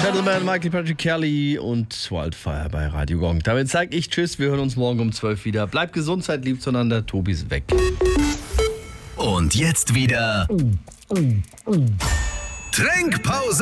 Gentleman, Michael Patrick Kelly und Wildfire bei Radio Gong. Damit sage ich Tschüss, wir hören uns morgen um 12 wieder. Bleibt gesund, seid lieb zueinander, Tobi ist weg. Und jetzt wieder Trinkpause.